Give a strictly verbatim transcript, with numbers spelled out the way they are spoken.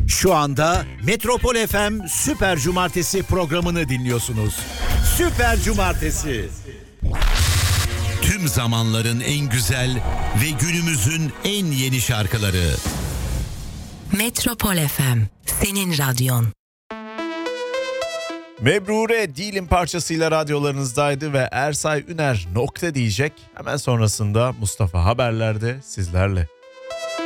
Şu anda Metropol F M Süper Cumartesi programını dinliyorsunuz. Süper Cumartesi. Tüm zamanların en güzel ve günümüzün en yeni şarkıları. Metropol F M, senin radyon. Mebrure Değilim parçasıyla radyolarınızdaydı ve Ersay Üner nokta diyecek. Hemen sonrasında Mustafa Haberler'de sizlerle.